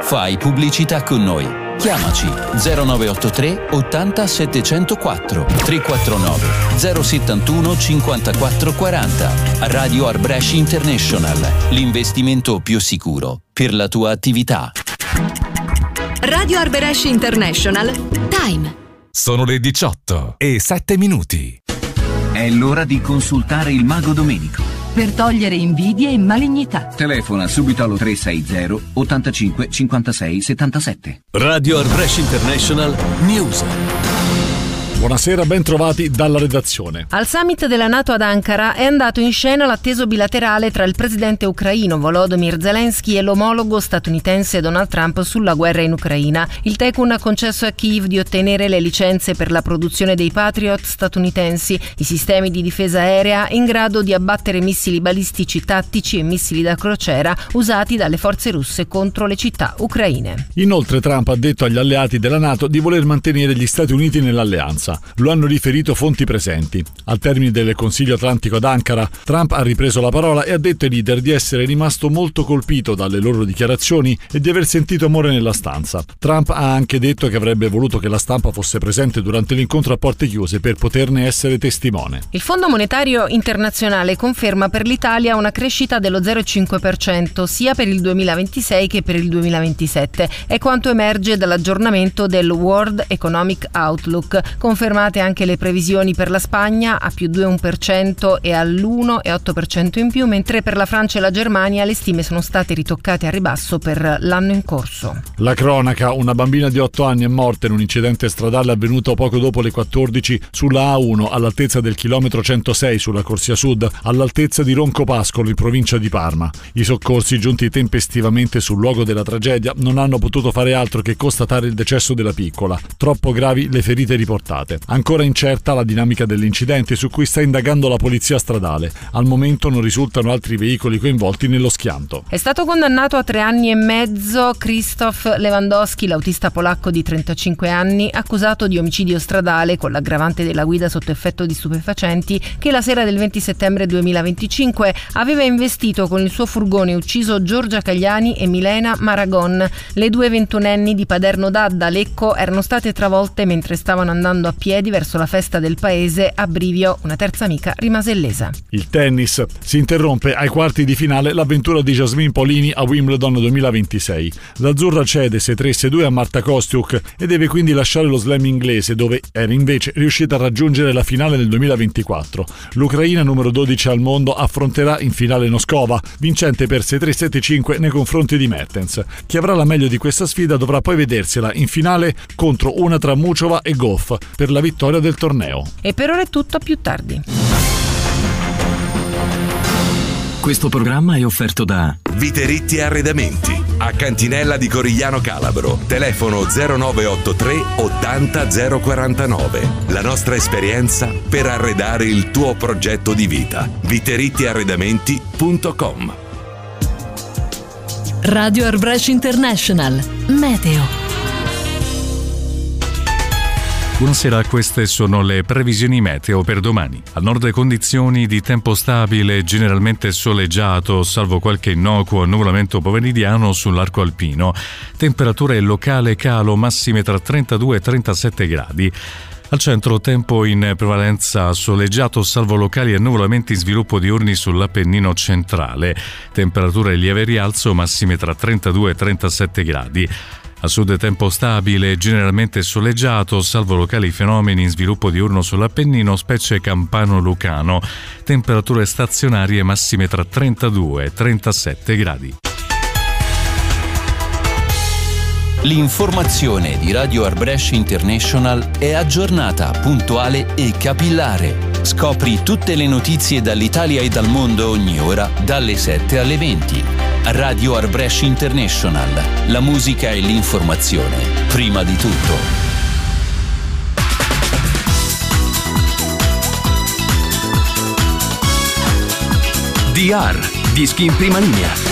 Fai pubblicità con noi. Chiamaci 0983 80 704 349 071 54 40. Radio Art Brescia International, l'investimento più sicuro per la tua attività. Radio Art Brescia International. Time. Sono le 18:07. È l'ora di consultare il Mago Domenico. Per togliere invidie e malignità. Telefona subito allo 360 85 56 77. Radio Art Brescia International News. Buonasera, ben trovati dalla redazione. Al summit della NATO ad Ankara è andato in scena l'atteso bilaterale tra il presidente ucraino Volodymyr Zelensky e l'omologo statunitense Donald Trump sulla guerra in Ucraina. Il Tekun ha concesso a Kiev di ottenere le licenze per la produzione dei Patriot statunitensi, i sistemi di difesa aerea in grado di abbattere missili balistici tattici e missili da crociera usati dalle forze russe contro le città ucraine. Inoltre Trump ha detto agli alleati della NATO di voler mantenere gli Stati Uniti nell'alleanza. Lo hanno riferito fonti presenti. Al termine del Consiglio Atlantico ad Ankara, Trump ha ripreso la parola e ha detto ai leader di essere rimasto molto colpito dalle loro dichiarazioni e di aver sentito amore nella stanza. Trump ha anche detto che avrebbe voluto che la stampa fosse presente durante l'incontro a porte chiuse per poterne essere testimone. Il Fondo Monetario Internazionale conferma per l'Italia una crescita dello 0,5% sia per il 2026 che per il 2027. È quanto emerge dall'aggiornamento del World Economic Outlook. Confermate anche le previsioni per la Spagna a più 2,1% e all'1,8% in più, mentre per la Francia e la Germania le stime sono state ritoccate a ribasso per l'anno in corso. La cronaca: una bambina di 8 anni è morta in un incidente stradale avvenuto poco dopo le 14 sulla A1 all'altezza del chilometro 106 sulla corsia sud, all'altezza di Roncopascolo in provincia di Parma. I soccorsi giunti tempestivamente sul luogo della tragedia non hanno potuto fare altro che constatare il decesso della piccola. Troppo gravi le ferite riportate. Ancora incerta la dinamica dell'incidente su cui sta indagando la polizia stradale. Al momento non risultano altri veicoli coinvolti nello schianto. È stato condannato a 3 anni e mezzo Krzysztof Lewandowski, l'autista polacco di 35 anni, accusato di omicidio stradale con l'aggravante della guida sotto effetto di stupefacenti, che la sera del 20 settembre 2025 aveva investito con il suo furgone e ucciso Giorgia Cagliani e Milena Maragon. Le due ventunenni di Paderno d'Adda, Lecco, erano state travolte mentre stavano andando a piedi verso la festa del paese. A Brivio una terza amica rimase illesa. Il tennis: si interrompe ai quarti di finale l'avventura di Jasmine Paolini a Wimbledon 2026. L'azzurra cede 6-3-6-2 a Marta Kostyuk e deve quindi lasciare lo slam inglese, dove era invece riuscita a raggiungere la finale nel 2024. L'Ucraina, numero 12 al mondo, affronterà in finale Noskova, vincente per 6-3-7-5 nei confronti di Mertens. Chi avrà la meglio di questa sfida dovrà poi vedersela in finale contro una tra Muchova e Goff per la vittoria del torneo. E per ora è tutto, a più tardi. Questo programma è offerto da Viteritti Arredamenti a Cantinella di Corigliano Calabro. Telefono 0983 80 049. La nostra esperienza per arredare il tuo progetto di vita. ViterittiArredamenti.com. Radio Art Brescia International. Meteo. Buonasera, queste sono le previsioni meteo per domani. Al nord condizioni di tempo stabile, generalmente soleggiato, salvo qualche innocuo annuvolamento pomeridiano sull'arco alpino. Temperature locale calo, massime tra 32 e 37 gradi. Al centro tempo in prevalenza soleggiato, salvo locali annuvolamenti in sviluppo diurni sull'Appennino centrale. Temperature lieve rialzo, massime tra 32 e 37 gradi. A sud tempo stabile, generalmente soleggiato, salvo locali fenomeni in sviluppo diurno sull'Appennino, specie campano-lucano. Temperature stazionarie massime tra 32 e 37 gradi. L'informazione di Radio Art Brescia International è aggiornata, puntuale e capillare. Scopri tutte le notizie dall'Italia e dal mondo ogni ora, dalle 7 alle 20. Radio Art Brescia International. La musica e l'informazione, prima di tutto. DR, dischi in prima linea.